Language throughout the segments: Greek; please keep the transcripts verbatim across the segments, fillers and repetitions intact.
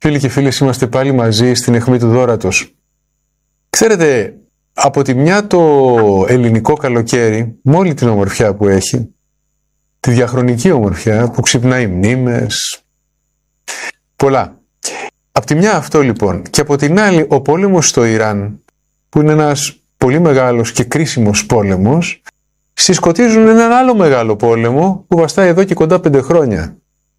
Φίλοι και φίλες, είμαστε πάλι μαζί στην αιχμή του δώρατος. Ξέρετε, από τη μια το ελληνικό καλοκαίρι, με όλη την ομορφιά που έχει, τη διαχρονική ομορφιά που ξυπνάει μνήμες, πολλά. Από τη μια αυτό λοιπόν, και από την άλλη ο πόλεμος στο Ιράν, που είναι ένας πολύ μεγάλος και κρίσιμος πόλεμος, συσκοτίζουν έναν άλλο μεγάλο πόλεμο που βαστάει εδώ και κοντά πέντε χρόνια.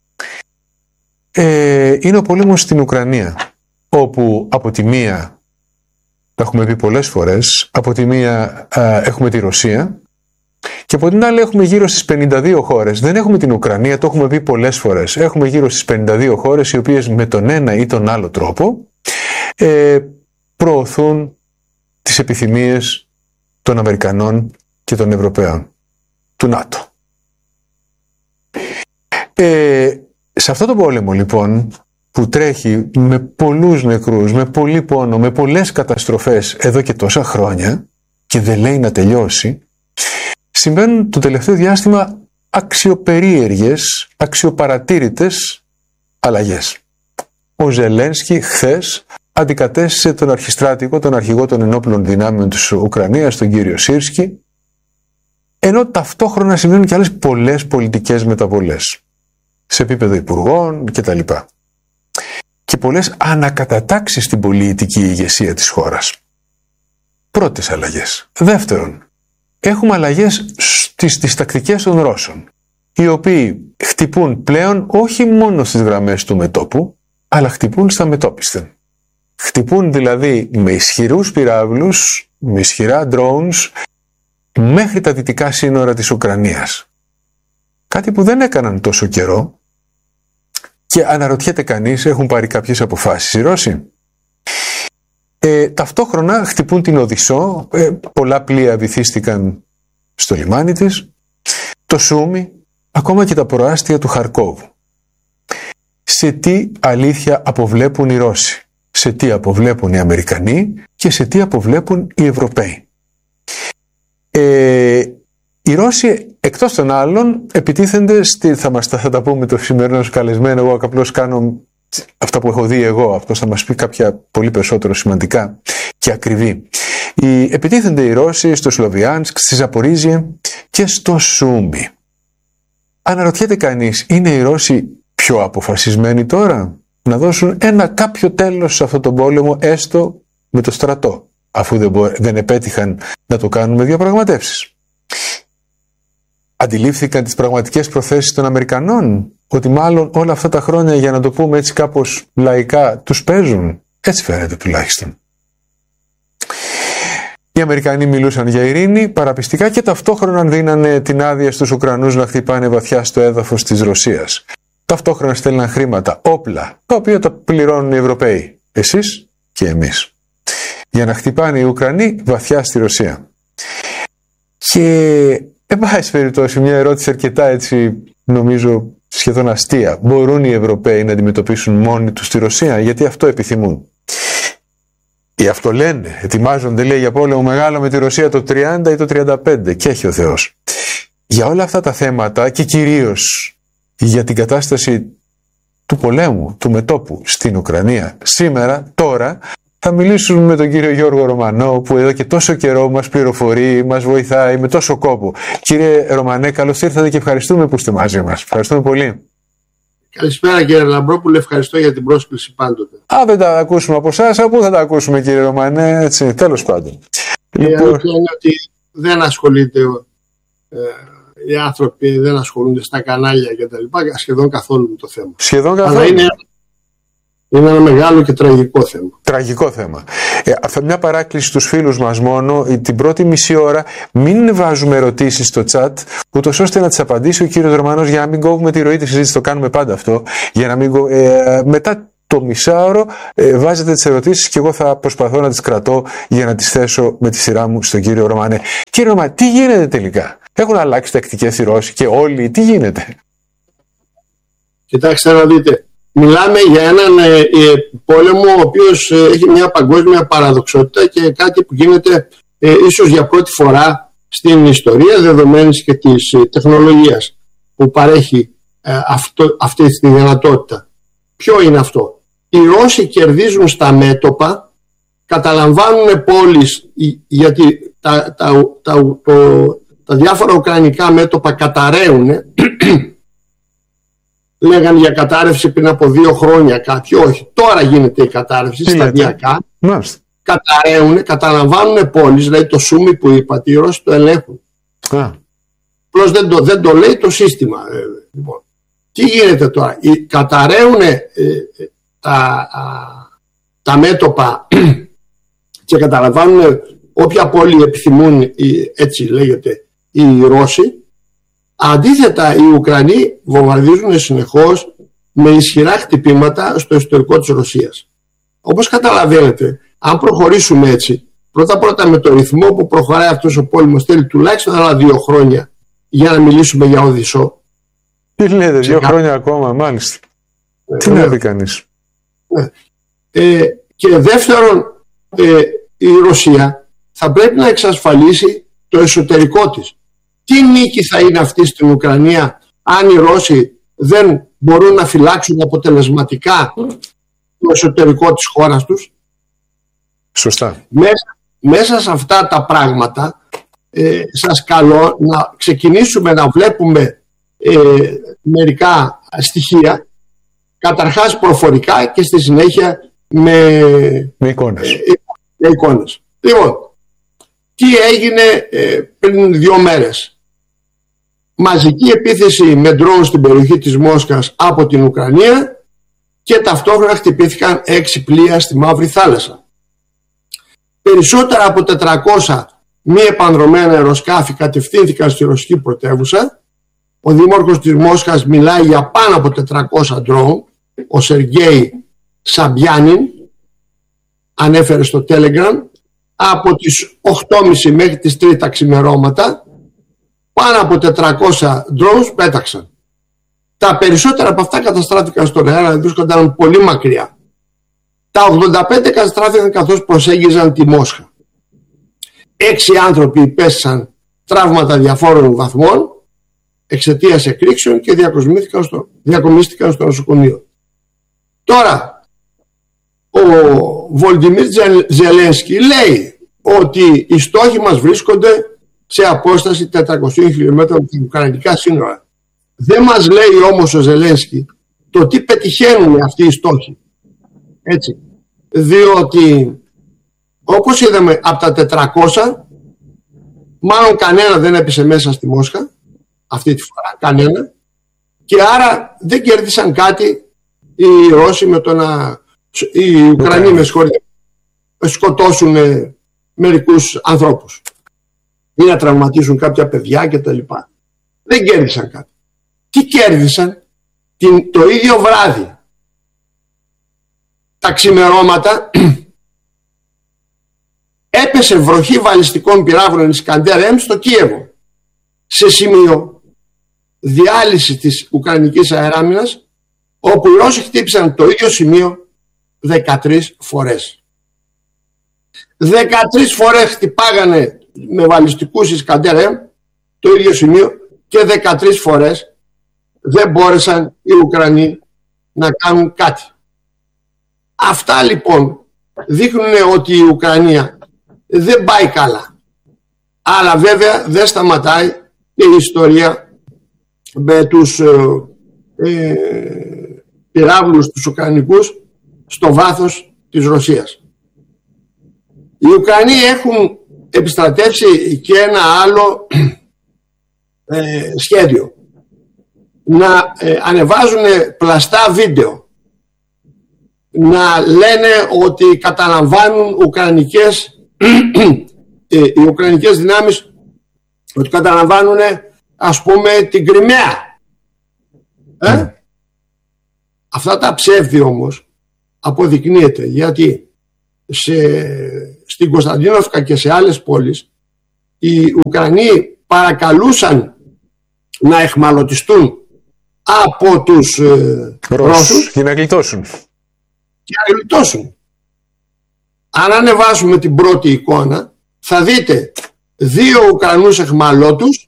Ε, είναι ο πόλεμος στην Ουκρανία, όπου από τη μία, το έχουμε πει πολλές φορές, από τη μία α, έχουμε τη Ρωσία και από την άλλη έχουμε γύρω στις πενήντα δύο χώρες. Δεν έχουμε την Ουκρανία, το έχουμε πει πολλές φορές. Έχουμε γύρω στις πενήντα δύο χώρες οι οποίες με τον ένα ή τον άλλο τρόπο ε, προωθούν τις επιθυμίες των Αμερικανών και των Ευρωπαίων, του ΝΑΤΟ. Ε, σε αυτό το πόλεμο λοιπόν που τρέχει με πολλούς νεκρούς, με πολύ πόνο, με πολλές καταστροφές εδώ και τόσα χρόνια και δεν λέει να τελειώσει, συμβαίνουν το τελευταίο διάστημα αξιοπερίεργες, αξιοπαρατήρητες αλλαγές. Ο Ζελένσκι χθες αντικατέστησε τον αρχιστράτηγο, τον αρχηγό των ενόπλων δυνάμεων της Ουκρανίας, τον κύριο Σίρσκι, ενώ ταυτόχρονα συμβαίνουν και άλλες πολλές πολιτικές μεταβολές σε επίπεδο υπουργών κτλ. Και πολλές ανακατατάξεις στην πολιτική ηγεσία της χώρας. Πρώτες αλλαγές. Δεύτερον, έχουμε αλλαγές στις, στις τακτικές των Ρώσων, οι οποίοι χτυπούν πλέον όχι μόνο στις γραμμές του μετώπου, αλλά χτυπούν στα μετώπισθεν. Χτυπούν δηλαδή με ισχυρούς πυράβλους, με ισχυρά drones, μέχρι τα δυτικά σύνορα της Ουκρανίας. Κάτι που δεν έκαναν τόσο καιρό και αναρωτιέται κανείς, έχουν πάρει κάποιες αποφάσεις οι Ρώσοι. Ε, ταυτόχρονα χτυπούν την Οδυσσό, ε, πολλά πλοία βυθίστηκαν στο λιμάνι της, το Σούμι, ακόμα και τα προάστια του Χαρκόβου. Σε τι αλήθεια αποβλέπουν οι Ρώσοι, σε τι αποβλέπουν οι Αμερικανοί και σε τι αποβλέπουν οι Ευρωπαίοι. Ε, οι Ρώσοι εκτός των άλλων επιτίθενται στη, θα, μας, θα τα πούμε το σημερινό καλεσμένο, εγώ απλώς κάνω αυτά που έχω δει εγώ, αυτός θα μας πει κάποια πολύ περισσότερο σημαντικά και ακριβή. Οι, επιτίθενται οι Ρώσοι στο Σλοβιάνσκ, στη Ζαπορίζια και στο Σούμι. Αναρωτιέται κανείς, είναι οι Ρώσοι πιο αποφασισμένοι τώρα να δώσουν ένα κάποιο τέλος σε αυτό τον πόλεμο, έστω με το στρατό, αφού δεν, μπο, δεν επέτυχαν να το κάνουν με διαπραγματεύσεις? Αντιλήφθηκαν τις πραγματικές προθέσεις των Αμερικανών, ότι μάλλον όλα αυτά τα χρόνια, για να το πούμε έτσι κάπως λαϊκά, τους παίζουν? Έτσι φαίνεται τουλάχιστον. Οι Αμερικανοί μιλούσαν για ειρήνη παραπιστικά και ταυτόχρονα δίνανε την άδεια στους Ουκρανούς να χτυπάνε βαθιά στο έδαφος της Ρωσίας. Ταυτόχρονα στέλναν χρήματα, όπλα, τα οποία τα πληρώνουν οι Ευρωπαίοι, εσείς και εμείς, για να χτυπάνε οι Ουκρανοί βαθιά στη Ρωσία. Και εν πάση περιπτώσει, μια ερώτηση αρκετά έτσι, νομίζω σχεδόν αστεία. Μπορούν οι Ευρωπαίοι να αντιμετωπίσουν μόνοι τους τη Ρωσία? Γιατί αυτό επιθυμούν. Ή αυτό λένε, ετοιμάζονται λέει για πόλεμο μεγάλο με τη Ρωσία το τριάντα ή το τριάντα πέντε, και έχει ο Θεός. Για όλα αυτά τα θέματα και κυρίως για την κατάσταση του πολέμου, του μετώπου στην Ουκρανία σήμερα, τώρα, θα μιλήσουμε με τον κύριο Γιώργο Ρωμανό, που εδώ και τόσο καιρό μας πληροφορεί, μας βοηθάει με τόσο κόπο. Κύριε Ρωμανέ, καλώς ήρθατε και ευχαριστούμε που είστε μαζί μας. Ευχαριστούμε πολύ. Καλησπέρα κύριε Λαμπρόπουλε, ευχαριστώ για την πρόσκληση πάντοτε. Α, δεν τα ακούσουμε από εσάς, από πού θα τα ακούσουμε κύριε Ρωμανέ, έτσι, τέλος πάντων. Η λοιπόν... αλήθεια είναι ότι δεν ασχολείται, ε, οι άνθρωποι δεν ασχολούνται στα κανάλια και τα λοιπά, σχεδόν καθόλου με το θέμα. Σχεδόν καθόλου. Αλλά είναι... Είναι ένα μεγάλο και τραγικό θέμα. Τραγικό θέμα. Ε, αυτά μια παράκληση στους φίλους μας μόνο, την πρώτη μισή ώρα μην βάζουμε ερωτήσεις στο chat, ούτως ώστε να τις απαντήσει ο κύριος Ρωμανός, για να μην κόβουμε τη ροή της συζήτησης. Το κάνουμε πάντα αυτό. Για να μην, ε, μετά το μισάωρο ε, βάζετε τις ερωτήσεις και εγώ θα προσπαθώ να τις κρατώ για να τις θέσω με τη σειρά μου στον κύριο Ρωμανέ. Κύριε Ρωμανέ, τι γίνεται τελικά? Έχουν αλλάξει τακτικές οι Ρώσοι και όλοι, τι γίνεται? Κοιτάξτε να δείτε. Μιλάμε για έναν ε, ε, πόλεμο ο οποίος ε, έχει μια παγκόσμια παραδοξότητα και κάτι που γίνεται ε, ίσως για πρώτη φορά στην ιστορία, δεδομένης και της ε, τεχνολογίας που παρέχει ε, αυτό, αυτή τη δυνατότητα. Ποιο είναι αυτό? οι Ρώσοι κερδίζουν στα μέτωπα, καταλαμβάνουν πόλεις, γιατί τα, τα, τα, το, τα διάφορα ουκρανικά μέτωπα καταραίουν. Λέγανε για κατάρρευση πριν από δύο χρόνια κάποιοι, όχι, τώρα γίνεται η κατάρρευση σταδιακά. Καταραίουν, καταλαμβάνουν πόλεις, δηλαδή το Σούμι που είπα, οι Ρώσοι το ελέγχουν. Απλώς δεν το, δεν το λέει το σύστημα. Λοιπόν, τι γίνεται τώρα, καταραίουν ε, τα, α, τα μέτωπα και καταλαμβάνουν όποια πόλη επιθυμούν, έτσι λέγεται, οι Ρώσοι. Αντίθετα, οι Ουκρανοί βομβαρδίζουν συνεχώς με ισχυρά χτυπήματα στο εσωτερικό της Ρωσίας. Όπως καταλαβαίνετε, αν προχωρήσουμε έτσι, πρώτα-πρώτα με το ρυθμό που προχωράει αυτός ο πόλεμος, θέλει τουλάχιστον άλλα δύο χρόνια για να μιλήσουμε για Οδυσσό. Τι λέτε, δύο κά... χρόνια ακόμα, μάλιστα. Ε, Τι να δει κανείς. Ε, ε, και δεύτερον, ε, η Ρωσία θα πρέπει να εξασφαλίσει το εσωτερικό της. Τι νίκη θα είναι αυτή στην Ουκρανία αν οι Ρώσοι δεν μπορούν να φυλάξουν αποτελεσματικά το εσωτερικό της χώρας τους. Σωστά. Μέσα, μέσα σε αυτά τα πράγματα ε, σας καλώ να ξεκινήσουμε να βλέπουμε ε, μερικά στοιχεία, καταρχάς προφορικά και στη συνέχεια με, με εικόνες. Ε, με εικόνες. Λοιπόν, τι έγινε ε, πριν δύο μέρες. Μαζική επίθεση με ντρόουν στην περιοχή της Μόσχας από την Ουκρανία και ταυτόχρονα χτυπήθηκαν έξι πλοία στη Μαύρη Θάλασσα. Περισσότερα από τετρακόσια μη επανδρωμένα αεροσκάφη κατευθύνθηκαν στη ρωσική πρωτεύουσα. Ο δήμαρχος της Μόσχας μιλάει για πάνω από τετρακόσια ντρόουν. Ο Σεργέη Σαμπιάνιν ανέφερε στο Telegram, από τις οκτώ και μισή μέχρι τις τρία τα ξημερώματα πάνω από τετρακόσια drones πέταξαν. Τα περισσότερα από αυτά καταστράφηκαν στον αέρα, δηλαδή βρίσκονταν πολύ μακριά. Τα ογδόντα πέντε καταστράφηκαν καθώς προσέγγιζαν τη Μόσχα. Έξι άνθρωποι υπέστησαν τραύματα διαφόρων βαθμών εξαιτίας εκρήξεων και διακομίστηκαν στο, διακομίστηκαν στο νοσοκομείο. Τώρα, ο Βολντιμίρ Ζελένσκι λέει ότι οι στόχοι μας βρίσκονται σε απόσταση τετρακόσια χιλιόμετρα από την ουκρανικά σύνορα. Δεν μας λέει όμως ο Ζελένσκι το τι πετυχαίνουν αυτοί οι στόχοι. Έτσι. Διότι όπως είδαμε από τα τετρακόσια μάλλον κανένα δεν έπεσε μέσα στη Μόσχα αυτή τη φορά, κανένα, και άρα δεν κέρδισαν κάτι οι Ρώσοι με το να οι Ουκρανοί με συγχωρείτε σκοτώσουν μερικούς ανθρώπους ή να τραυματίσουν κάποια παιδιά κτλ. Δεν κέρδισαν κάτι. Τι κέρδισαν? Την, το ίδιο βράδυ, τα ξημερώματα, έπεσε βροχή βαλιστικών πυράβλων Ισκαντέρ-M στο Κίεβο, σε σημείο διάλυση της Ουκρανικής αεράμινας, όπου οι Ρώσοι χτύπησαν το ίδιο σημείο δεκατρείς φορές. δεκατρείς φορές χτυπάγανε με βαλιστικούς Ισκαντέρ-M το ίδιο σημείο και δεκατρείς φορές δεν μπόρεσαν οι Ουκρανοί να κάνουν κάτι. Αυτά λοιπόν δείχνουν ότι η Ουκρανία δεν πάει καλά. Αλλά βέβαια δεν σταματάει και η ιστορία με τους ε, ε, πυράβλους τους Ουκρανικούς στο βάθος της Ρωσίας. Οι Ουκρανοί έχουν επιστρατεύσει και ένα άλλο ε, σχέδιο. Να ε, ανεβάζουν πλαστά βίντεο, να λένε ότι καταλαμβάνουν ουκρανικές ε, οι ουκρανικές δυνάμεις, ότι καταλαμβάνουν ας πούμε την Κριμαία. ε? Mm. Αυτά τα ψεύδι όμως αποδεικνύεται, γιατί σε, στην Κωνσταντίνοφκα και σε άλλες πόλεις οι Ουκρανοί παρακαλούσαν να εχμαλωτιστούν από τους ε, Ρώσους και να γλιτώσουν. Και να γλιτώσουν. Αν ανεβάσουμε την πρώτη εικόνα θα δείτε δύο Ουκρανούς εχμαλώτους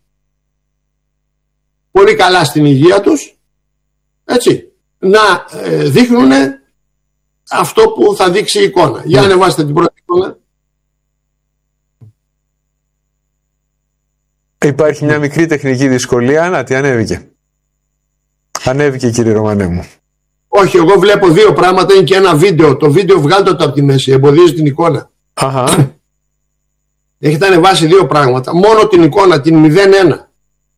πολύ καλά στην υγεία τους, έτσι, να ε, δείχνουν αυτό που θα δείξει η εικόνα. Για να ανεβάσετε την πρώτη εικόνα. Υπάρχει μια μικρή τεχνική δυσκολία. Να, τι ανέβηκε. Ανέβηκε, κύριε Ρωμανέ μου. Όχι, εγώ βλέπω δύο πράγματα. Είναι και ένα βίντεο. Το βίντεο βγάλτε το από τη μέση. Εμποδίζει την εικόνα. Αχα. Έχετε ανεβάσει δύο πράγματα. Μόνο την εικόνα, την μηδέν ένα.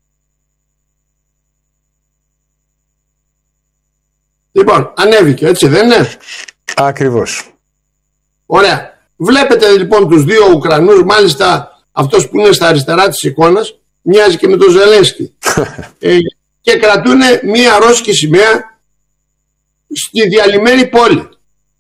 Λοιπόν, ανέβηκε, έτσι δεν είναι? Ακριβώς. Ωραία. Βλέπετε λοιπόν τους δύο Ουκρανούς, μάλιστα αυτός που είναι στα αριστερά της εικόνας μοιάζει και με τον Ζελένσκι. ε, και κρατούν μία ρώσικη σημαία στη διαλυμένη πόλη.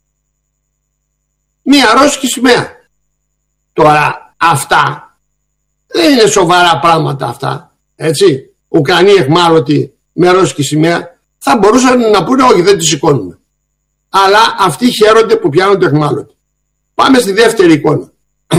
Μία ρώσικη σημαία. Τώρα αυτά δεν είναι σοβαρά πράγματα αυτά. Έτσι. Ουκρανοί εχμάλωτοι με ρώσικη σημαία θα μπορούσαν να πούνε όχι, δεν τη σηκώνουμε. Αλλά αυτοί χαίρονται που πιάνονται εχμάλωτοι. Πάμε στη δεύτερη εικόνα.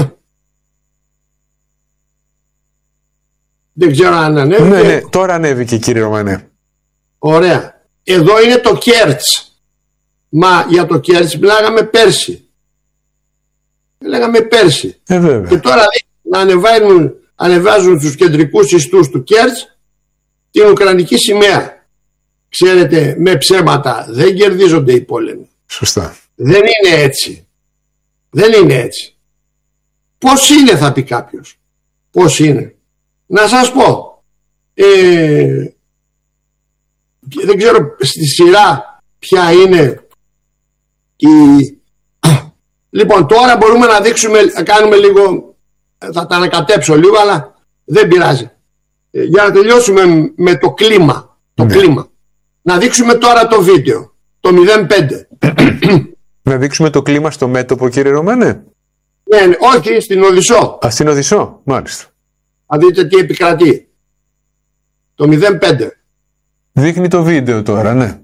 Δεν ξέρω αν ανέβηκε. Ναι, ναι, τώρα ανέβηκε, κύριε Ρωμανέ. Ωραία. Εδώ είναι το Κέρτς. Μα για το Κέρτς μιλάγαμε πέρσι. Λέγαμε πέρσι. Ε, βέβαια. Και τώρα να ανεβάζουν, ανεβάζουν στους κεντρικούς ιστούς του Κέρτς την Ουκρανική σημαία. Ξέρετε, με ψέματα δεν κερδίζονται οι πόλεμοι. Σωστά. Δεν είναι έτσι. Δεν είναι έτσι. Πώς είναι, θα πει κάποιος. Πώς είναι. Να σας πω. Ε, δεν ξέρω στη σειρά ποια είναι η... Λοιπόν, τώρα μπορούμε να δείξουμε, να κάνουμε λίγο, θα τα ανακατέψω λίγο, αλλά δεν πειράζει. Ε, για να τελειώσουμε με το κλίμα. Το ναι. κλίμα. Να δείξουμε τώρα το βίντεο. Το μηδέν πέντε. Να δείξουμε το κλίμα στο μέτωπο, κύριε Ρωμανέ. Ναι, ναι, όχι, στην Οδυσσό. Α, στην Οδυσσό, μάλιστα. Να δείτε τι επικρατεί. Το μηδέν πέντε. Δείχνει το βίντεο τώρα, ναι.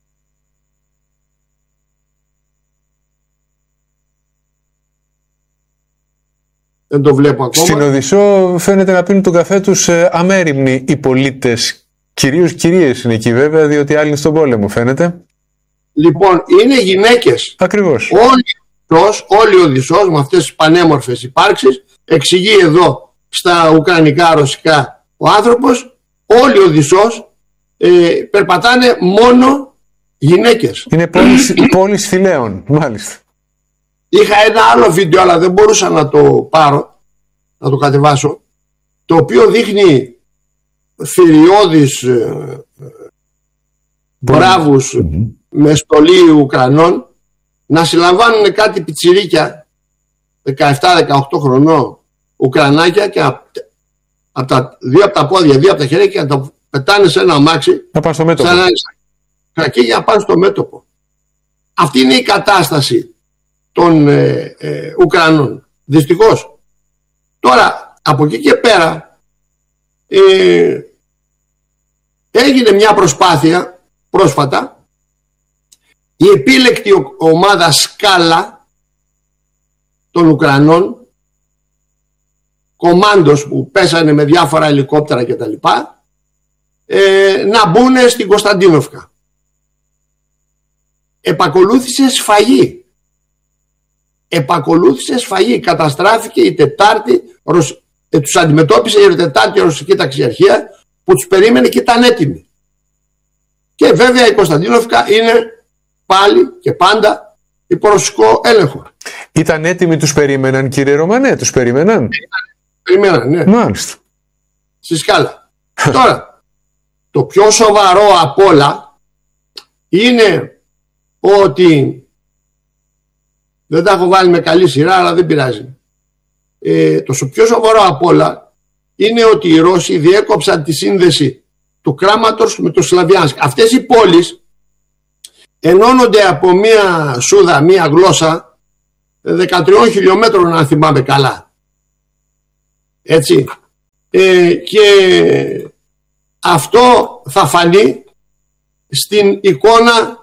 Δεν το βλέπω ακόμα. Στην Οδυσσό φαίνεται να πίνουν τον καφέ τους ε, αμέριμνοι οι πολίτες. Κυρίως κυρίες είναι εκεί βέβαια, διότι άλλοι είναι στον πόλεμο, φαίνεται. Λοιπόν, είναι γυναίκες. Ακριβώς. Όλοι, όλοι οι Οδυσσός με αυτές τις πανέμορφες υπάρξεις, εξηγεί εδώ στα ουκρανικά, ρωσικά ο άνθρωπος, όλοι οι Οδυσσός ε, περπατάνε μόνο γυναίκες. Είναι πόλεις, πόλεις φιλέων, μάλιστα. Είχα ένα άλλο βίντεο, αλλά δεν μπορούσα να το πάρω, να το κατεβάσω, το οποίο δείχνει θηριώδεις ε, μπράβους mm-hmm. με στολή Ουκρανών να συλλαμβάνουν κάτι πιτσιρίκια δεκαεπτά δεκαοκτώ χρονών Ουκρανάκια και από απ τα δύο από τα πόδια, δύο από τα χέρια και να τα πετάνε σε ένα αμάξι να πάνε στο μέτωπο. Σαν για να πάνε στο μέτωπο. Αυτή είναι η κατάσταση των ε, ε, Ουκρανών. Δυστυχώς. Τώρα από εκεί και πέρα ε, έγινε μια προσπάθεια πρόσφατα η επίλεκτη ομάδα Σκάλα των Ουκρανών, κομάντος που πέσανε με διάφορα ελικόπτερα και τα λοιπά, ε, να μπουν στην Κωνσταντίνοφκα. Επακολούθησε σφαγή. Επακολούθησε σφαγή. Καταστράφηκε η Τετάρτη, ε, τους αντιμετώπισε η Τετάρτη ρωσική ταξιαρχία που τους περίμενε και ήταν έτοιμοι. Και βέβαια η Κωνσταντίνοφκα είναι πάλι και πάντα υπό ρωσικό έλεγχο. Ήταν έτοιμοι, τους περίμεναν, κύριε Ρωμανέ, τους περίμεναν. Περίμεναν, ναι. Μάλιστα. Στη Σκάλα. Τώρα, το πιο σοβαρό απ' όλα είναι ότι δεν τα έχω βάλει με καλή σειρά, αλλά δεν πειράζει. Ε, το πιο σοβαρό απ' όλα είναι ότι οι Ρώσοι διέκοψαν τη σύνδεση του Κράματος με το Σλαβιάνσκ. Αυτές οι πόλεις ενώνονται από μία σούδα, μία γλώσσα δεκατρείς χιλιόμετρων, αν θυμάμαι καλά. Έτσι. Ε, και αυτό θα φανεί στην εικόνα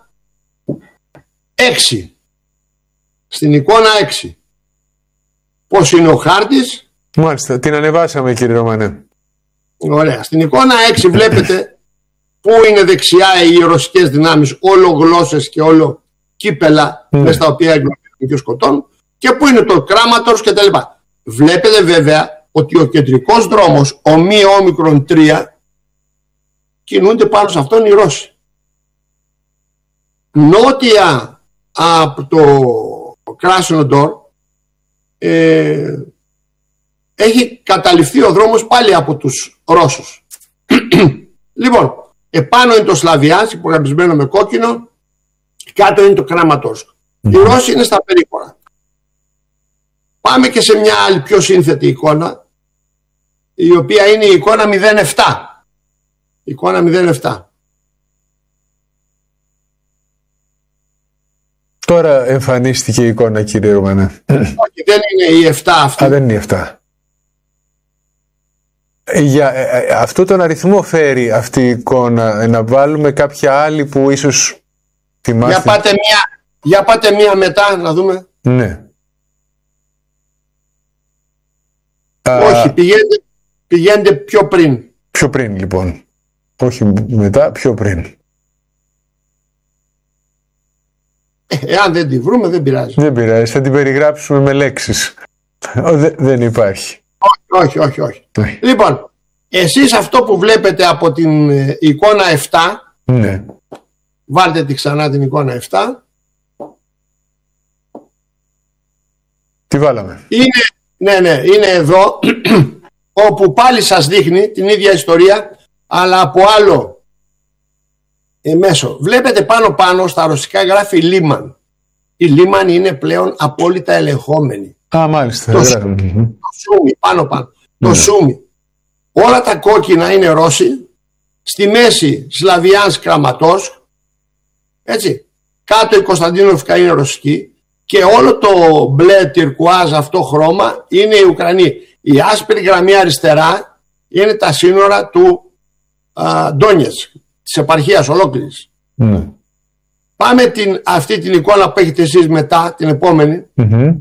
έξι. Στην εικόνα έξι. Πώς είναι ο χάρτης. Μάλιστα, την ανεβάσαμε, κύριε Ρωμανέ. Ωραία. Στην εικόνα έξι βλέπετε πού είναι δεξιά οι ρωσικές δυνάμεις, όλο γλώσσες και όλο κύπελα mm. με στα οποία εγκλωβίζουν και σκοτώνουν, και πού είναι το Κράματορσκ και τα λοιπά. Βλέπετε βέβαια ότι ο κεντρικός δρόμος, ο μη όμικρον τρία, κινούνται πάνω σε αυτόν οι Ρώσοι. Νότια από το Κράσνοντορ ε, έχει καταληφθεί ο δρόμος πάλι από τους Ρώσους. Λοιπόν, επάνω είναι το Σλαβιάνσκ, υπογραμμισμένο με κόκκινο, κάτω είναι το Κράματορσκ. Mm-hmm. Οι Ρώσοι είναι στα περίπορα. Πάμε και σε μια άλλη πιο σύνθετη εικόνα, η οποία είναι η εικόνα μηδέν επτά. Η εικόνα μηδέν επτά. Τώρα εμφανίστηκε η εικόνα, κύριε Ρωμανέ. Όχι, δεν είναι η επτά αυτή. Α, δεν είναι η επτά. Για ε, ε, αυτό τον αριθμό φέρει αυτή η εικόνα, να βάλουμε κάποια άλλη που ίσως θυμάστε. Για πάτε μία, για πάτε μία μετά να δούμε. Ναι. Όχι, πηγαίνετε, πηγαίνετε πιο πριν. Πιο πριν λοιπόν. Όχι μετά, πιο πριν. Εάν δεν τη βρούμε δεν πειράζει. Δεν πειράζει, θα την περιγράψουμε με λέξεις. Δε, δεν υπάρχει. Όχι, όχι, όχι, όχι. Λοιπόν, εσείς αυτό που βλέπετε από την εικόνα επτά, ναι. Βάλτε τη ξανά την εικόνα επτά. Τι βάλαμε? Είναι, ναι, ναι, είναι εδώ, όπου πάλι σας δείχνει την ίδια ιστορία, αλλά από άλλο μέσο. Βλέπετε πάνω πάνω στα ρωσικά γράφει Λίμαν. Η Λίμαν είναι πλέον απόλυτα ελεγχόμενη. Α, μάλιστα. Το, σου, το Σούμι, πάνω πάνω. Ναι. Το Σούμι. Όλα τα κόκκινα είναι Ρώσοι. Στη μέση Σλαβιάνσκ, Κραματόρσκ. Έτσι. Κάτω η Κωνσταντίνοφκα είναι ρωσική. Και όλο το μπλε τυρκουάζ αυτό χρώμα είναι οι Ουκρανοί. Η άσπρη γραμμή αριστερά είναι τα σύνορα του Ντόνιετσκ, της επαρχίας ολόκληρης. Mm. Πάμε την, αυτή την εικόνα που έχετε εσείς μετά, την επόμενη. Mm-hmm.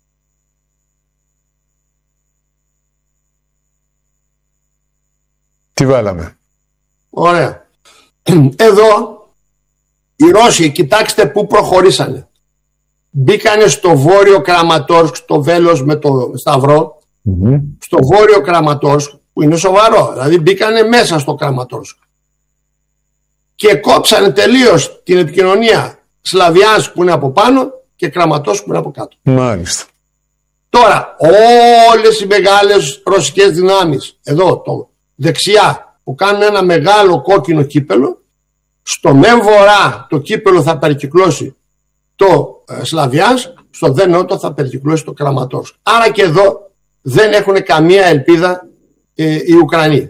Τι βάλαμε? Ωραία. Εδώ οι Ρώσοι, κοιτάξτε πού προχωρήσανε. Μπήκανε στο βόρειο Κραματόρσκ, στο βέλος με το σταυρό, mm-hmm. στο βόρειο Κραματόρσκ, που είναι σοβαρό, δηλαδή μπήκανε μέσα στο Κραματόρσκ και κόψανε τελείως την επικοινωνία Σλαβιάνσκ που είναι από πάνω και Κραματόρσκ που είναι από κάτω. Μάλιστα. Τώρα όλες οι μεγάλες ρωσικές δυνάμεις εδώ το δεξιά που κάνουν ένα μεγάλο κόκκινο κύπελο, στο μεν βορρά το κύπελο θα περικυκλώσει το ε, Σλαβιάνσκ, στο δε νότο θα περικυκλώσει το Κραματόρσκ. Άρα και εδώ δεν έχουν καμία ελπίδα ε, οι Ουκρανοί.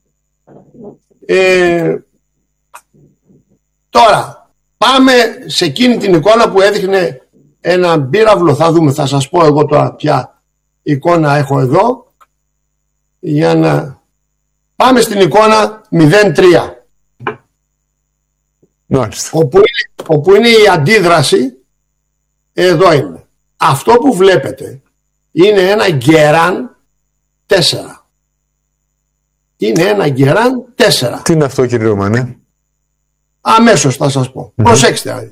Ε, τώρα πάμε σε εκείνη την εικόνα που έδειχνε ένα πύραυλο. Θα δούμε, θα σας πω εγώ τώρα ποια εικόνα έχω εδώ, για να πάμε στην εικόνα μηδέν τρία. Όπου είναι, όπου είναι η αντίδραση. Εδώ είναι. Αυτό που βλέπετε είναι ένα Γκεράν τέσσερα. Είναι ένα Γκεράν τέσσερα. Τι είναι αυτό, κύριε Ρωμανέ? Αμέσως θα σας πω. Mm-hmm. Προσέξτε.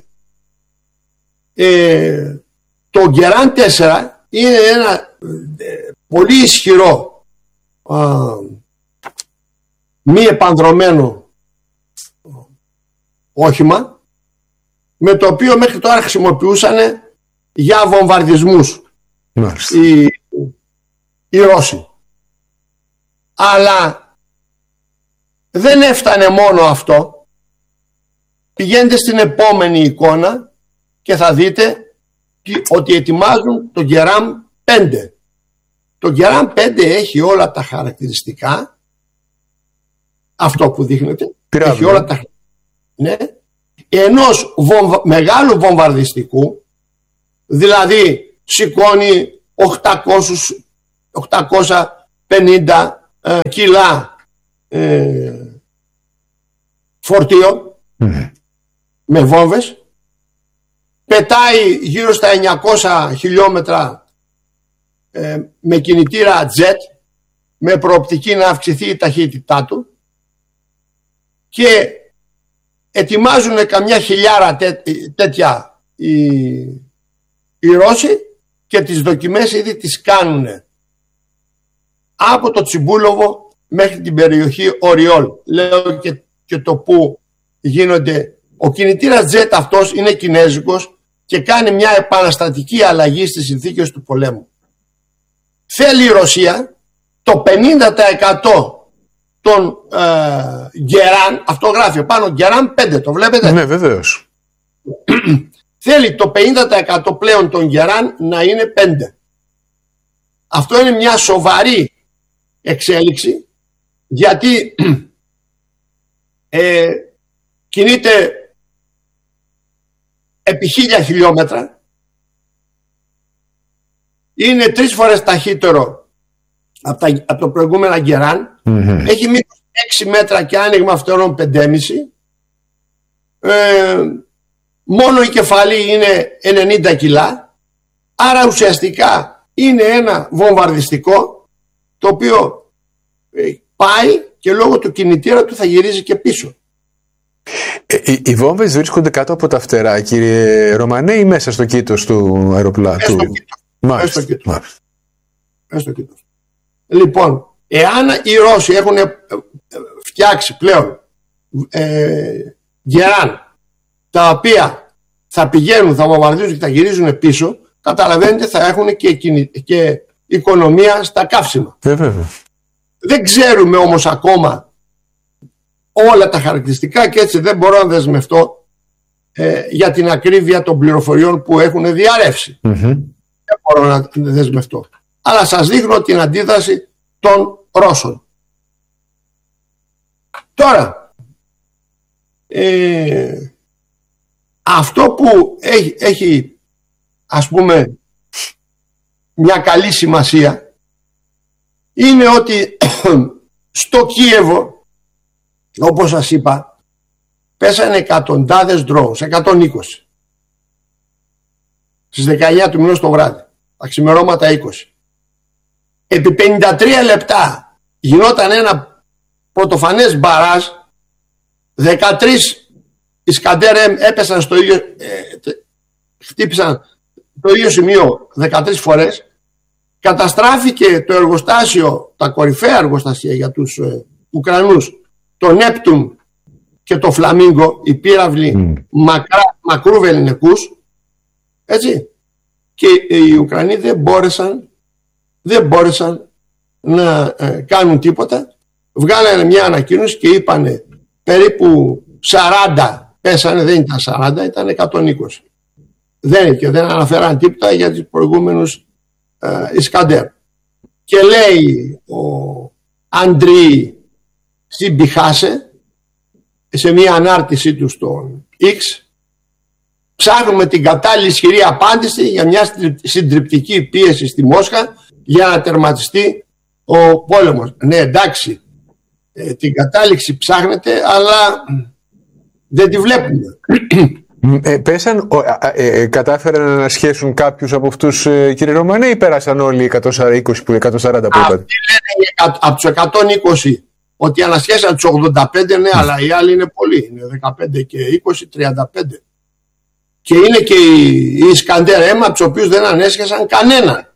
Ε, το Γκεράν τέσσερα είναι ένα ε, πολύ ισχυρό α, μη επανδρωμένο όχημα, με το οποίο μέχρι τώρα χρησιμοποιούσαν για βομβαρδισμούς οι, οι Ρώσοι. Αλλά δεν έφτανε μόνο αυτό. Πηγαίνετε στην επόμενη εικόνα και θα δείτε ότι ετοιμάζουν το Γκεράμ πέντε. Το Γκεράμ πέντε έχει όλα τα χαρακτηριστικά, αυτό που δείχνετε, Πειράβει. έχει όλα τα, ναι, ενός βομβα, μεγάλου βομβαρδιστικού, δηλαδή σηκώνει οκτακόσια πενήντα ε, κιλά ε, φορτίο mm. με βόμβες, πετάει γύρω στα εννιακόσια χιλιόμετρα ε, με κινητήρα jet, με προοπτική να αυξηθεί η ταχύτητά του, και ετοιμάζουν καμιά χιλιάρα τέ, τέτοια οι, οι Ρώσοι και τις δοκιμές ήδη τις κάνουν από το Τσιμπούλοβο μέχρι την περιοχή Οριόλ. Λέω και, και το που γίνονται. Ο κινητήρας τζετ αυτός είναι κινέζικος και κάνει μια επαναστατική αλλαγή στις συνθήκες του πολέμου. Θέλει η Ρωσία το πενήντα τοις εκατό των ε, Γκεράν, αυτό γράφει πάνω Γκεράν πέντε, το βλέπετε? Ναι, βεβαίως. Θέλει το πενήντα τοις εκατό πλέον των Γκεράν να είναι πέντε. Αυτό είναι μια σοβαρή εξέλιξη, γιατί ε, κινείται επί χίλια χιλιόμετρα, είναι τρεις φορές ταχύτερο από, τα, από το προηγούμενο Γκεράν, mm-hmm. έχει μήκος έξι μέτρα και άνοιγμα φτερών πέντε κόμμα πέντε, ε, μόνο η κεφαλή είναι ενενήντα κιλά, άρα ουσιαστικά είναι ένα βομβαρδιστικό το οποίο ε, πάει και λόγω του κινητήρα του θα γυρίζει και πίσω. Ε, οι, οι βόμβες βρίσκονται κάτω από τα φτερά, κύριε Ρωμανέ, ή μέσα στο κήτος του αεροπλάνου? Μέσα στο κήτος. Μέσα στο κήτος. Μέσα στο κήτος. Λοιπόν, εάν οι Ρώσοι έχουν φτιάξει πλέον ε, Γκεράν, τα οποία θα πηγαίνουν, θα βομβαρδίζουν και θα γυρίζουν πίσω, καταλαβαίνετε θα έχουν και, και οικονομία στα καύσιμα. Ε, βέβαια. Δεν ξέρουμε όμως ακόμα όλα τα χαρακτηριστικά και έτσι δεν μπορώ να δεσμευτώ ε, για την ακρίβεια των πληροφοριών που έχουν διαρρεύσει. Mm-hmm. Δεν μπορώ να δεσμευτώ. Αλλά σας δείχνω την αντίδραση των Ρώσων. Τώρα, ε, αυτό που έχει, έχει ας πούμε μια καλή σημασία είναι ότι στο Κίεβο, όπως σας είπα, πέσανε εκατοντάδες drones, εκατόν είκοσι στις δεκαεννιά του μηνός το βράδυ, τα ξημερώματα είκοσι. Επί πενήντα τρία λεπτά γινόταν ένα πρωτοφανές μπαράζ, δεκατρείς Ισκαντέρ έπεσαν στο ίδιο, ε, χτύπησαν το ίδιο σημείο δεκατρείς φορές. Καταστράφηκε το εργοστάσιο, τα κορυφαία εργοστάσια για τους ε, Ουκρανούς, το Νέπτουν και το Φλαμίγκο, οι πύραυλοι mm. μακρά, μακρού βεληνικούς, έτσι, και οι Ουκρανοί δεν μπόρεσαν δεν μπόρεσαν να ε, κάνουν τίποτα. Βγάλανε μια ανακοίνωση και είπανε περίπου σαράντα πέσανε, δεν ήταν σαράντα, ήταν εκατόν είκοσι. Δεν, και δεν αναφέραν τίποτα για τους προηγούμενους ε, Ισκαντέρ. Και λέει ο Αντρί Σιμπιχάσε σε μια ανάρτησή του στον X, ψάχνουμε την κατάλληλη ισχυρή απάντηση για μια συντριπτική πίεση στη Μόσχα για να τερματιστεί ο πόλεμος. Ναι, εντάξει, ε, την κατάληξη ψάχνετε, αλλά δεν τη βλέπουμε. Ε, πέσαν, ε, ε, κατάφεραν να ανασχέσουν κάποιους από αυτούς, ε, κύριε Ρωμανέ, ή πέρασαν όλοι οι εκατόν είκοσι που εκατόν σαράντα που είπατε? Αυτοί λένε από τους εκατόν είκοσι ότι ανασχέσαν τους ογδόντα πέντε, ναι, αλλά οι άλλοι είναι πολλοί. Είναι δεκαπέντε και είκοσι, τριάντα πέντε. Και είναι και οι Ισκαντέρ έμ, από τους οποίους δεν ανέσχεσαν κανέναν.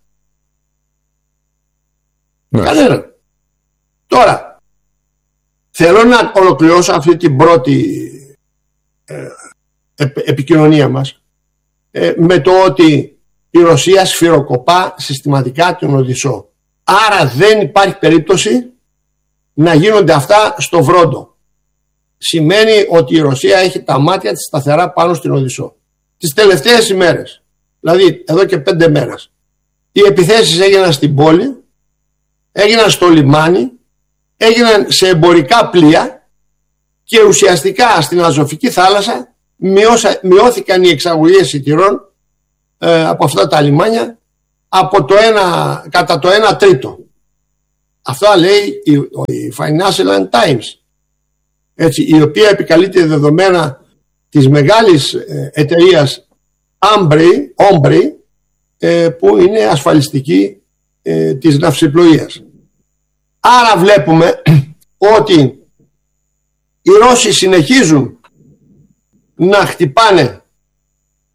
Ναι. Κανέναν. Τώρα, θέλω να ολοκληρώσω αυτή την πρώτη ε, επικοινωνία μας ε, με το ότι η Ρωσία σφυροκοπά συστηματικά τον Οδυσσό. Άρα δεν υπάρχει περίπτωση να γίνονται αυτά στο Βρόντο. Σημαίνει ότι η Ρωσία έχει τα μάτια της σταθερά πάνω στην Οδυσσό. Τις τελευταίες ημέρες, δηλαδή εδώ και πέντε μέρες, οι επιθέσεις έγιναν στην πόλη, έγιναν στο λιμάνι, έγιναν σε εμπορικά πλοία και ουσιαστικά στην Αζωφική θάλασσα μειώσα, μειώθηκαν οι εξαγωγές εισιτηρών ε, από αυτά τα λιμάνια από το ένα, κατά το ένα τρίτο. Αυτά λέει η, η Financial Times, έτσι, η οποία επικαλείται δεδομένα της μεγάλης ε, εταιρείας Ombre, ε, που είναι ασφαλιστική ε, της ναυσιπλοείας. Άρα βλέπουμε ότι οι Ρώσοι συνεχίζουν να χτυπάνε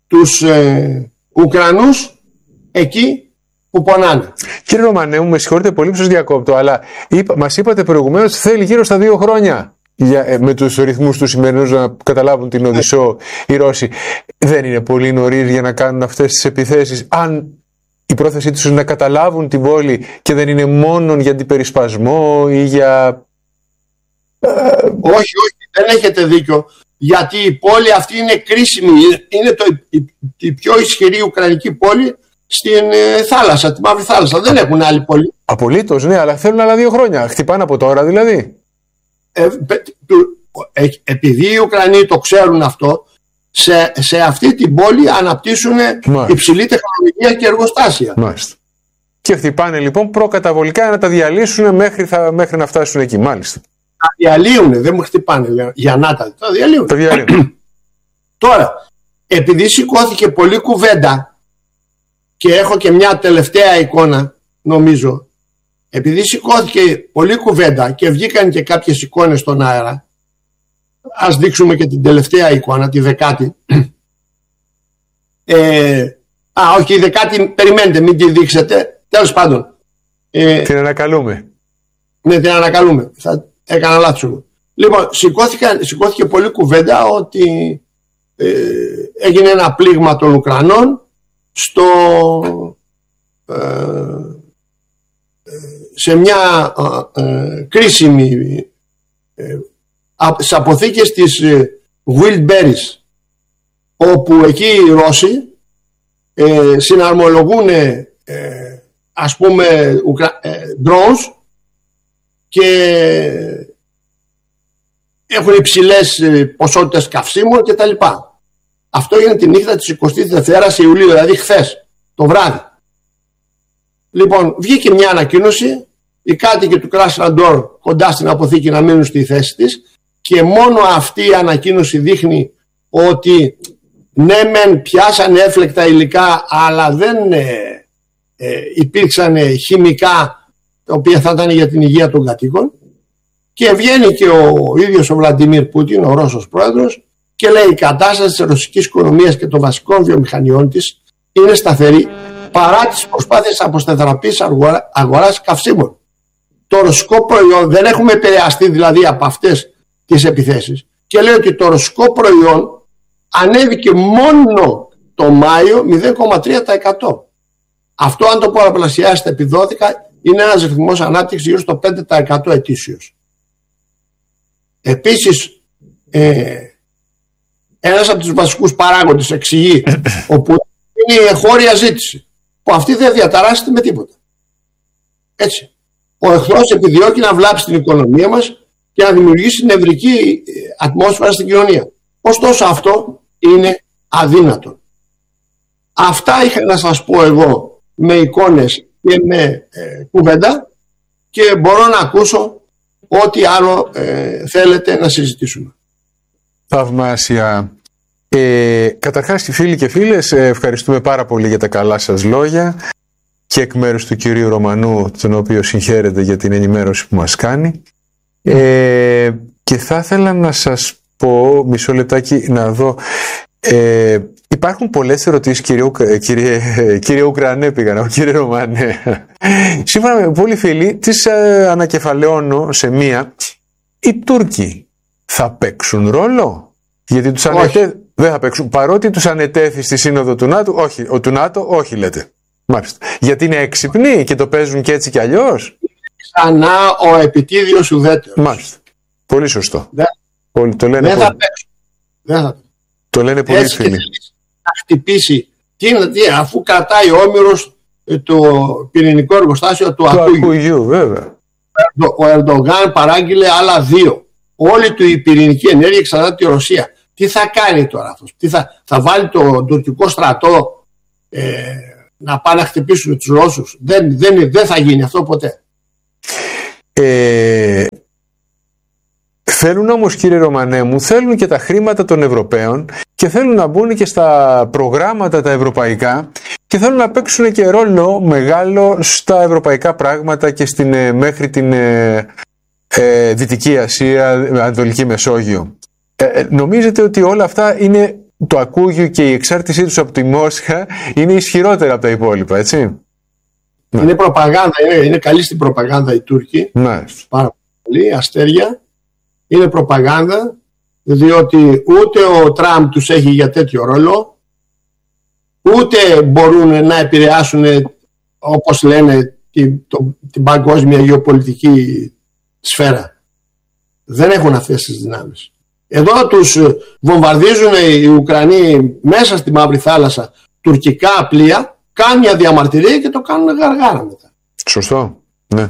τους ε, Ουκρανούς εκεί που πονάνε. Κύριε Ρωμανέ, με συγχωρείτε πολύ που σας διακόπτω, αλλά είπα, μας είπατε προηγουμένως ότι θέλει γύρω στα δύο χρόνια για, ε, με τους ρυθμούς του σημερινούς να καταλάβουν την Οδυσσό οι Ρώσοι. Δεν είναι πολύ νωρίς για να κάνουν αυτές τις επιθέσεις, αν η πρόθεσή τους είναι να καταλάβουν την πόλη και δεν είναι μόνο για αντιπερισπασμό ή για... Όχι, όχι, δεν έχετε δίκιο. Γιατί η πόλη αυτή είναι κρίσιμη. Είναι το, η, η πιο ισχυρή ουκρανική πόλη στην ε, θάλασσα, τη Μαύρη Θάλασσα. Δεν έχουν άλλη πόλη. Απολύτως, ναι, αλλά θέλουν άλλα δύο χρόνια. Χτυπάνε από τώρα δηλαδή. Ε, ε, επειδή οι Ουκρανοί το ξέρουν αυτό, σε, σε αυτή την πόλη αναπτύσσουν Μάλιστα. υψηλή τεχνολογία και εργοστάσια. Μάλιστα. Και χτυπάνε λοιπόν προκαταβολικά να τα διαλύσουν μέχρι, θα, μέχρι να φτάσουν εκεί. Μάλιστα. Τα διαλύουν, δεν μου χτυπάνε για να τα, τα διαλύουν. Τα διαλύουν. Τώρα, επειδή σηκώθηκε πολλή κουβέντα και έχω και μια τελευταία εικόνα, νομίζω, επειδή σηκώθηκε πολλή κουβέντα και βγήκαν και κάποιες εικόνες στον αέρα, ας δείξουμε και την τελευταία εικόνα, τη δεκάτη. Ε, α, όχι, η δεκάτη, περιμένετε, μην τη δείξετε. Τέλος πάντων. Ε, την ανακαλούμε. Ναι, την ανακαλούμε. Θα έκανα λάθος. Λοιπόν, σηκώθηκε πολλή κουβέντα ότι ε, έγινε ένα πλήγμα των Ουκρανών στο, ε, σε μια ε, κρίσιμη ε, στις αποθήκες της ε, Wildberries, όπου εκεί οι Ρώσοι ε, συναρμολογούν ε, ας πούμε ουκρα... ε, drones και έχουν υψηλές ε, ποσότητες καυσίμων και τα λοιπά. Αυτό έγινε τη νύχτα της εικοστής δεύτερης Ιουλίου, δηλαδή χθες το βράδυ. Λοιπόν, βγήκε μια ανακοίνωση, οι κάτοικοι του Κράσναντορ κοντά στην αποθήκη να μείνουν στη θέση της, και μόνο αυτή η ανακοίνωση δείχνει ότι ναι μεν πιάσανε έφλεκτα υλικά, αλλά δεν ε, ε, υπήρξαν χημικά τα οποία θα ήταν για την υγεία των κατοίκων, και βγαίνει και ο ίδιος ο Βλαντιμίρ Πούτιν, ο Ρώσος πρόεδρος, και λέει: η κατάσταση της ρωσικής οικονομίας και των βασικών βιομηχανιών της είναι σταθερή παρά τις προσπάθειες αποστεθεραπής αγοράς καυσίμων. Το ρωσικό προϊόν, δεν έχουμε επηρεαστεί δηλαδή από αυτές τις επιθέσεις, και λέει ότι το ρωσικό προϊόν ανέβηκε μόνο το Μάιο μηδέν κόμμα τρία τοις εκατό. Αυτό, αν το πολλαπλασιάσετε επί δώδεκα, είναι ένας ρυθμός ανάπτυξης γύρω στο πέντε τοις εκατό ετήσιος. Επίσης, ε, ένας από τους βασικούς παράγοντες εξηγεί όπου είναι η εγχώρια ζήτηση, που αυτή δεν διαταράσσεται με τίποτα. Έτσι. Ο εχθρός επιδιώκει να βλάψει την οικονομία μας και να δημιουργήσει νευρική ατμόσφαιρα στην κοινωνία. Ωστόσο αυτό είναι αδύνατο. Αυτά είχα να σας πω εγώ με εικόνες και με ε, κουβέντα, και μπορώ να ακούσω ό,τι άλλο ε, θέλετε να συζητήσουμε. Θαυμάσια. Ε, καταρχάς, φίλοι και φίλες, ευχαριστούμε πάρα πολύ για τα καλά σας λόγια και εκ μέρους του κυρίου Ρωμανού, τον οποίο συγχαίρεται για την ενημέρωση που μας κάνει. Ε, και θα ήθελα να σας πω, μισό λεπτάκι να δω, ε, υπάρχουν πολλές ερωτήσεις, κύριε, κύριε, κύριε Ουκρανέ πήγα, κύριε Ρωμανέ. Σύμφωνα με πολλοί φίλοι, τις ε, ανακεφαλαιώνω σε μία. Οι Τούρκοι θα παίξουν ρόλο? Γιατί τους ανετέ... δεν θα παίξουν, παρότι τους ανετέθη στη σύνοδο του ΝΑΤΟ, όχι, ο, του ΝΑΤΟ, όχι λέτε. Μάλιστα. Γιατί είναι έξυπνοι και το παίζουν και έτσι κι αλλιώς. Ξανά ο επιτίδιος ουδέτερος. Μάλιστα. Πολύ σωστό. Δεν, πολύ, το λένε δεν πολύ. θα παίξουν. Δεν θα... Το λένε πολλοί έτσι φίλοι. Να χτυπήσει, τι, τι, αφού κρατάει ο Όμηρος το πυρηνικό εργοστάσιο του Ακούγιου. Ακούγιου, βέβαια. Ο Ερντογάν παράγγειλε άλλα δύο. Όλη του η πυρηνική ενέργεια εξαρτάται τη Ρωσία. Τι θα κάνει τώρα αυτός? Τι θα, θα βάλει το τουρκικό στρατό ε, να πάνε να χτυπήσουν τους Ρώσους? Δεν, δεν, δεν θα γίνει αυτό ποτέ. Ε, θέλουν όμως, κύριε Ρωμανέ μου, θέλουν και τα χρήματα των Ευρωπαίων και θέλουν να μπουν και στα προγράμματα τα ευρωπαϊκά και θέλουν να παίξουν και ρόλο μεγάλο στα ευρωπαϊκά πράγματα και στην, μέχρι την ε, ε, Δυτική Ασία, Ανατολική Μεσόγειο. Ε, νομίζετε ότι όλα αυτά είναι το ακούγιο και η εξάρτησή τους από τη Μόσχα είναι ισχυρότερα από τα υπόλοιπα, έτσι. Είναι ναι. προπαγάνδα, είναι, είναι καλή στην προπαγάνδα οι Τούρκοι. Ναι. Πάρα πολύ, αστέρια. Είναι προπαγάνδα, διότι ούτε ο Τραμπ τους έχει για τέτοιο ρόλο, ούτε μπορούν να επηρεάσουν, όπως λένε, την, το, την παγκόσμια γεωπολιτική σφαίρα. Δεν έχουν αυτές τις δυνάμεις. Εδώ τους βομβαρδίζουν οι Ουκρανοί μέσα στη Μαύρη Θάλασσα τουρκικά πλοία, κάνουν μια διαμαρτυρία και το κάνουν γαργάρα μετά. Σωστό, ναι.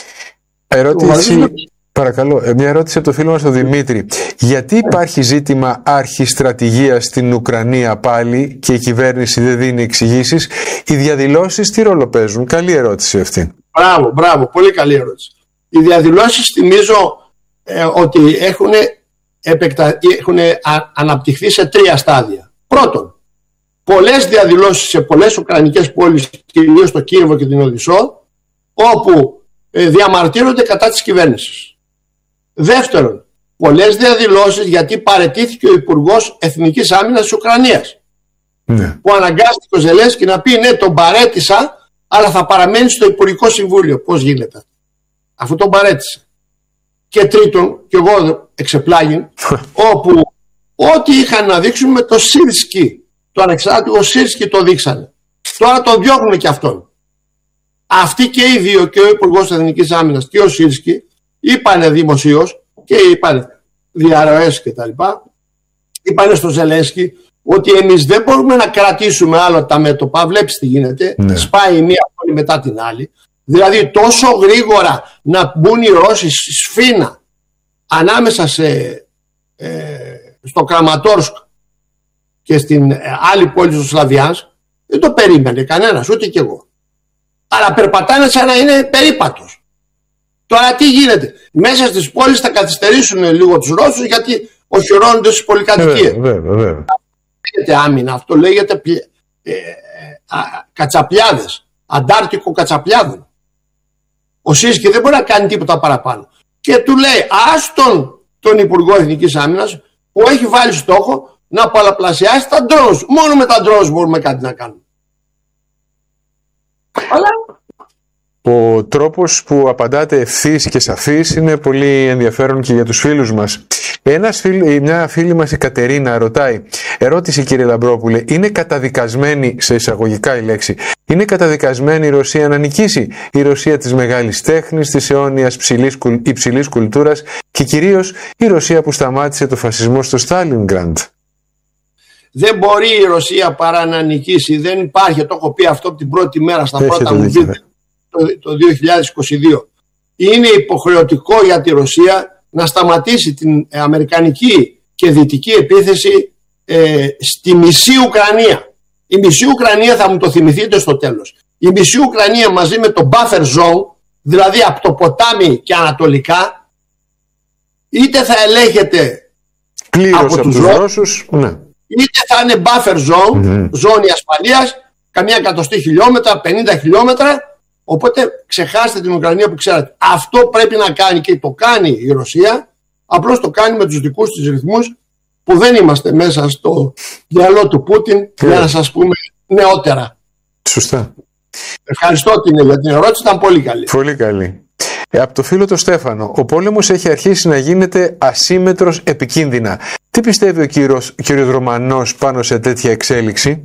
Ερώτηση, παρακαλώ, μια ερώτηση από το φίλο μας τον Δημήτρη. Γιατί υπάρχει ζήτημα αρχιστρατηγίας στην Ουκρανία πάλι και η κυβέρνηση δεν δίνει εξηγήσεις? Οι διαδηλώσεις τι ρόλο παίζουν? Καλή ερώτηση αυτή. Μπράβο, μπράβο, πολύ καλή ερώτηση. Οι διαδηλώσεις θυμίζω ε, ότι έχουν, επεκτα... έχουν αναπτυχθεί σε τρία στάδια. Πρώτον, πολλές διαδηλώσεις σε πολλές ουκρανικές πόλεις, κυρίως στο Κίεβο και την Οδυσσό, όπου ε, διαμαρτύρονται κατά της κυβέρνησης. Δεύτερον, πολλές διαδηλώσεις γιατί παραιτήθηκε ο Υπουργός Εθνικής Άμυνας της Ουκρανίας, ναι. που αναγκάστηκε ο Ζελένσκι να πει ναι, τον παρέτησα, αλλά θα παραμένει στο Υπουργικό Συμβούλιο. Πώς γίνεται, αφού τον παρέτησε? Και τρίτον, και εγώ εξεπλάγει, όπου ό,τι είχαν να δείξουν με το Σίρσκι, το ανεξάρτητο Σίρσκι το δείξανε. Τώρα τον διώχνουν και αυτόν. Αυτοί και οι δύο, και ο Υπουργός Εθνικής Άμυνας και ο Σίρσκι, είπανε δημοσίως και είπανε διαρροές και τα λοιπά, είπανε στο Ζελένσκι ότι εμείς δεν μπορούμε να κρατήσουμε άλλο τα μέτωπα. Βλέπεις τι γίνεται, ναι. σπάει η μία πόλη μετά την άλλη. Δηλαδή τόσο γρήγορα να μπουν οι Ρώσοι σφήνα ανάμεσα σε, ε, στο Κραματόρσκ και στην ε, άλλη πόλη του Σλαβιάνσκ, δεν το περίμενε κανένας, ούτε κι εγώ. Αλλά περπατάνε σαν να είναι περίπατος. Τώρα τι γίνεται? Μέσα στις πόλεις θα καθυστερήσουν λίγο τους Ρώσους γιατί οχυρώνονται στις πολυκατοικίες. Βέβαια, βέβαια. Λέγεται άμυνα, αυτό λέγεται ε, ε, α, κατσαπλιάδες, αντάρτικο κατσαπλιάδων. Ο Σίσκι δεν μπορεί να κάνει τίποτα παραπάνω. Και του λέει άστον τον Υπουργό Εθνικής Άμυνας που έχει βάλει στόχο να πολλαπλασιάσει τα ντρόους. Μόνο με τα ντρόους μπορούμε κάτι να κάνουμε. Αλλά... Ο τρόπος που απαντάτε ευθύς και σαφής είναι πολύ ενδιαφέρον και για τους φίλους μας. Ένας φίλ, μια φίλη μας, η Κατερίνα, ρωτάει, ερώτηση κύριε Λαμπρόπουλε, είναι καταδικασμένη, σε εισαγωγικά η λέξη, είναι καταδικασμένη η Ρωσία να νικήσει? Η Ρωσία της μεγάλης τέχνης, της αιώνιας ψηλής, υψηλής κουλτούρας και κυρίως η Ρωσία που σταμάτησε το φασισμό στο Στάλινγκραντ. Δεν μπορεί η Ρωσία παρά να νικήσει. Δεν υπάρχει, το έχω πει αυτό από την πρώτη μέρα στα Έχει πρώτα μου βίντεο το, το δύο χιλιάδες είκοσι δύο. Είναι υποχρεωτικό για τη Ρωσία να σταματήσει την αμερικανική και δυτική επίθεση ε, στη μισή Ουκρανία. Η μισή Ουκρανία, θα μου το θυμηθείτε στο τέλος, η μισή Ουκρανία μαζί με το buffer zone, δηλαδή από το ποτάμι και ανατολικά, είτε θα ελέγχεται πλήρως από, από τους Ρώσους, Ρώσους, ναι. είτε θα είναι buffer zone, mm-hmm. ζώνη ασφαλείας, καμιά εκατοστή χιλιόμετρα, πενήντα χιλιόμετρα. Οπότε ξεχάστε την Ουκρανία που ξέρετε. Αυτό πρέπει να κάνει και το κάνει η Ρωσία. Απλώς το κάνει με τους δικούς της ρυθμούς που δεν είμαστε μέσα στο μυαλό του Πούτιν yeah. για να σας πούμε νεότερα. Σωστά. Ευχαριστώ την, για την ερώτηση, ήταν πολύ καλή. Πολύ καλή. Ε, από το φίλο το Στέφανο, ο πόλεμος έχει αρχίσει να γίνεται ασύμμετρος επικίνδυνα. Τι πιστεύει ο κύριος, κύριος Ρωμανός πάνω σε τέτοια εξέλιξη?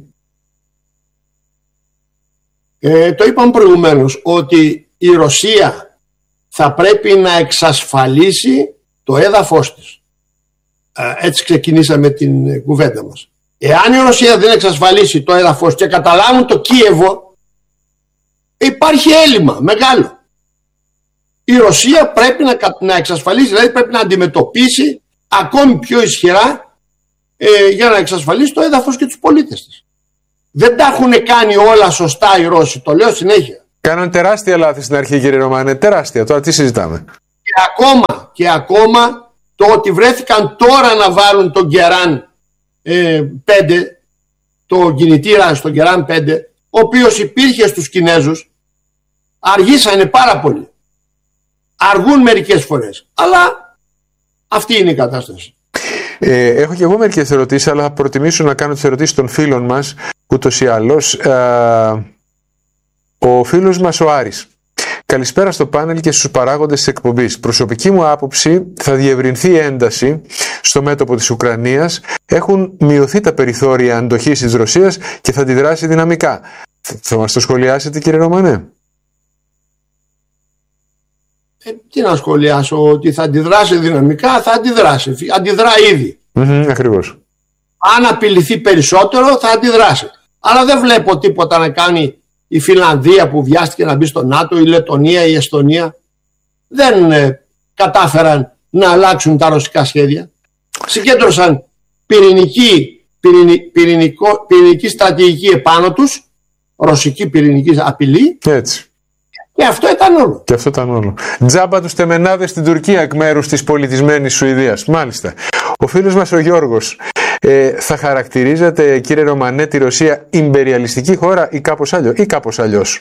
Ε, το είπαμε προηγουμένως ότι η Ρωσία θα πρέπει να εξασφαλίσει το έδαφος της. Ε, έτσι ξεκινήσαμε την κουβέντα μας. Εάν η Ρωσία δεν εξασφαλίσει το έδαφος και καταλάβουν το Κίεβο, υπάρχει έλλειμμα μεγάλο. Η Ρωσία πρέπει να, να εξασφαλίσει, δηλαδή πρέπει να αντιμετωπίσει ακόμη πιο ισχυρά ε, για να εξασφαλίσει το έδαφος και τους πολίτες της. Δεν τα έχουν κάνει όλα σωστά οι Ρώσοι, το λέω συνέχεια. Κάναν τεράστια λάθη στην αρχή, κύριε Ρωμάνε, τεράστια. Τώρα τι συζητάμε? Και ακόμα, και ακόμα το ότι βρέθηκαν τώρα να βάλουν τον Γκεράν ε, πέντε, το κινητήρα στον Γκεράν πέντε, ο οποίος υπήρχε στους Κινέζους, αργήσανε πάρα πολύ. Αργούν μερικές φορές, αλλά αυτή είναι η κατάσταση. Ε, έχω και εγώ μερικές ερωτήσεις, αλλά θα προτιμήσω να κάνω τις ερωτήσεις των φίλων μας, ούτως ή άλλως. Ε, ο φίλος μας ο Άρης. Καλησπέρα στο πάνελ και στους παράγοντες της εκπομπής. Προσωπική μου άποψη, θα διευρυνθεί η ένταση στο μέτωπο της Ουκρανίας. Έχουν μειωθεί τα περιθώρια αντοχής της Ρωσίας και θα αντιδράσει δυναμικά. Θα μας το σχολιάσετε, κύριε Ρωμανέ? Ε, τι να σχολιάσω, ότι θα αντιδράσει δυναμικά, θα αντιδράσει. Αντιδρά ήδη. Mm-hmm, ακριβώς. Αν απειληθεί περισσότερο, θα αντιδράσει. Αλλά δεν βλέπω τίποτα να κάνει η Φινλανδία που βιάστηκε να μπει στο ΝΑΤΟ, η Λετωνία, η Εστονία. Δεν ε, κατάφεραν να αλλάξουν τα ρωσικά σχέδια. Συγκέντρωσαν πυρηνική, πυρηνη, πυρηνικό, πυρηνική στρατηγική επάνω τους, ρωσική πυρηνική απειλή. Έτσι. Και αυτό ήταν όλο. Και αυτό ήταν όλο. Τζάμπα τους τεμενάδες στην Τουρκία εκ μέρους της πολιτισμένης Σουηδίας. Μάλιστα. Ο φίλος μας ο Γιώργος. Ε, θα χαρακτηρίζατε, κύριε Ρωμανέ, τη Ρωσία ιμπεριαλιστική χώρα ή κάπως αλλιώς, ή κάπως αλλιώς?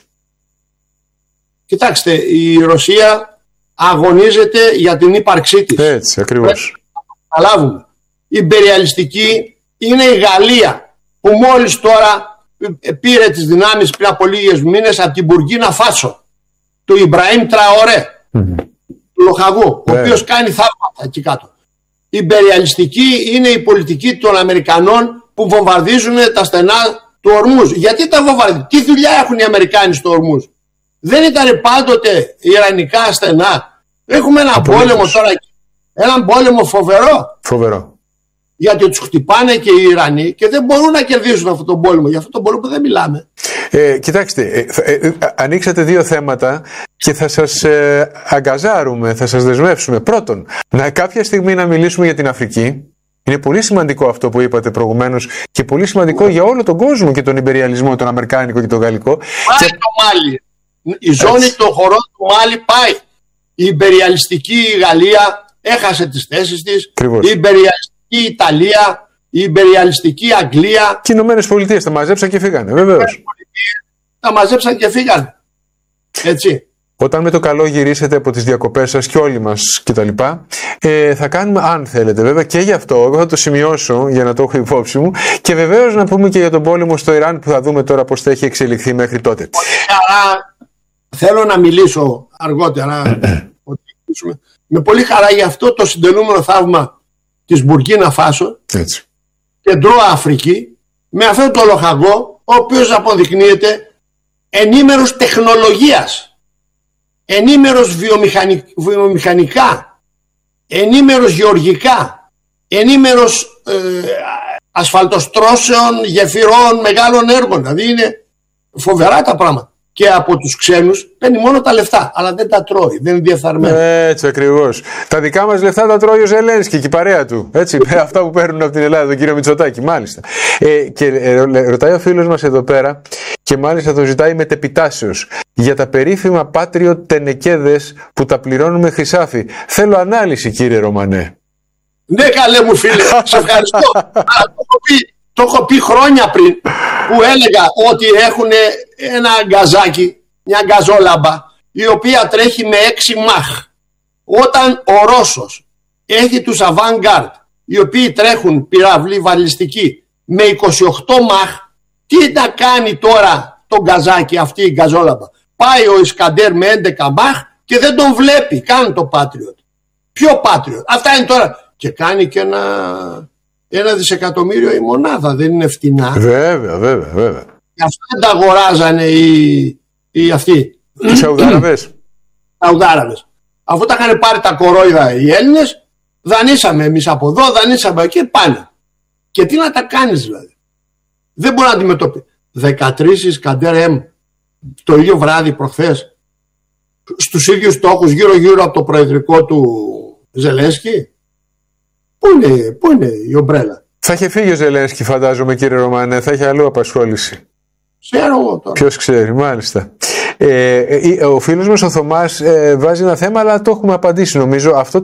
Κοιτάξτε, η Ρωσία αγωνίζεται για την ύπαρξή της. Έτσι, ακριβώς. Να καταλάβουμε. Η ιμπεριαλιστική είναι η Γαλλία, που μόλις τώρα πήρε τις δυνάμεις πριν από λίγες μήνες από την Μπουργκίνα Φάσο, του Ιμπραήμ Τραορέ, mm-hmm. του Λοχαγού, yeah. ο οποίος κάνει θαύματα εκεί κάτω. Η ιμπεριαλιστική είναι η πολιτική των Αμερικανών που βομβαρδίζουν τα στενά του Ορμούζ. Γιατί τα βομβαρδίζουν? Τι δουλειά έχουν οι Αμερικάνοι στο Ορμούζ? Δεν ήταν πάντοτε ιρανικά στενά? Έχουμε ένα Απολύτως. πόλεμο τώρα, έναν πόλεμο φοβερό. Φοβερό. Γιατί τους χτυπάνε και οι Ιρανοί και δεν μπορούν να κερδίσουν αυτόν τον πόλεμο. Για αυτόν τον πόλεμο δεν μιλάμε. Ε, κοιτάξτε, ε, ε, ε, ανοίξατε δύο θέματα και θα σας ε, αγκαζάρουμε, θα σας δεσμεύσουμε. Πρώτον, να κάποια στιγμή να μιλήσουμε για την Αφρική. Είναι πολύ σημαντικό αυτό που είπατε προηγουμένως και πολύ σημαντικό για όλο τον κόσμο και τον ιμπεριαλισμό, τον αμερικάνικο και τον γαλλικό. Πάει και... το Μάλι. Η ζώνη Έτσι. των χωρών του Μάλι πάει. Η ιμπεριαλιστική Γαλλία έχασε τις θέσεις της. Ακριβώς. Η ιμπεριαλιστική η Ιταλία, η ιμπεριαλιστική Αγγλία. Και οι Ηνωμένες Πολιτείες τα μαζέψαν και φύγανε, βεβαίως. Τα μαζέψαν και φύγανε. Έτσι. Όταν με το καλό γυρίσετε από τις διακοπές σας και όλοι μας κτλ. Ε, θα κάνουμε, αν θέλετε βέβαια, και γι' αυτό, εγώ θα το σημειώσω για να το έχω υπόψη μου, και βεβαίως να πούμε και για τον πόλεμο στο Ιράν που θα δούμε τώρα πώς θα έχει εξελιχθεί μέχρι τότε. Χαρά, θέλω να μιλήσω αργότερα. Με πολύ χαρά για αυτό το συντελούμενο θαύμα της Μπουρκίνα Φάσο, Έτσι. Κεντρό Αφρική, με αυτόν τον Λοχαγό, ο οποίος αποδεικνύεται ενήμερος τεχνολογίας, ενήμερος βιομηχανικ, βιομηχανικά, ενήμερος γεωργικά, ενήμερος ε, ασφαλτοστρώσεων, γεφυρών, μεγάλων έργων. Δηλαδή είναι φοβερά τα πράγματα. Και από τους ξένους παίρνει μόνο τα λεφτά, αλλά δεν τα τρώει, δεν είναι διεφθαρμένο. Έτσι ακριβώς. Τα δικά μας λεφτά τα τρώει ο Ζελένσκι και η παρέα του. Έτσι, αυτά που παίρνουν από την Ελλάδα, τον κύριο Μητσοτάκη, μάλιστα. Ε, και ε, ρωτάει ο φίλος μας εδώ πέρα, και μάλιστα το ζητάει μετεπιτάσεως, για τα περίφημα Patriot τενεκέδες που τα πληρώνουμε χρυσάφι. Θέλω ανάλυση, κύριε Ρωμανέ. Ναι, καλέ μου φίλε, σε ευχαριστώ. Αλλά το έχω πει, το έχω πει χρόνια πριν, που έλεγα ότι έχουν ένα γκαζάκι, μια γκαζόλαμπα, η οποία τρέχει με έξι μαχ. Όταν ο Ρώσος έχει τους Avangard, οι οποίοι τρέχουν πυραυλή βαλιστική με είκοσι οκτώ μαχ, τι να κάνει τώρα το γκαζάκι, αυτή η γκαζόλαμπα? Πάει ο Ισκαντέρ με έντεκα μαχ και δεν τον βλέπει καν το Patriot. Ποιο Patriot? Αυτά είναι τώρα. Και κάνει και ένα... Ένα δισεκατομμύριο η μονάδα, δεν είναι φτηνά. Βέβαια, βέβαια, βέβαια. Και αυτά δεν τα αγοράζανε οι, οι αυτοί. Οι Σαουδάραβες. Σαουδάραβες. Αφού τα είχαν πάρει τα κορόιδα οι Έλληνες, δανείσαμε εμείς από εδώ, δανείσαμε εκεί, πάνε. Και τι να τα κάνεις δηλαδή? Δεν μπορεί να αντιμετωπίσει. δεκατρείς Ισκαντέρ εμ το ίδιο βράδυ προχθές, στους ίδιους στόχους γύρω γύρω από το προεδρικό του Ζελένσκι. Πού είναι, πού είναι η ομπρέλα? Θα είχε φύγει ο Ζελένσκι, φαντάζομαι, κύριε Ρωμανέ, θα είχε αλλού απασχόληση. Ξέρω εγώ τώρα. Ποιος ξέρει, μάλιστα. Ε, ε, ο φίλος μας ο Θωμάς ε, βάζει ένα θέμα, αλλά το έχουμε απαντήσει νομίζω. Αυτό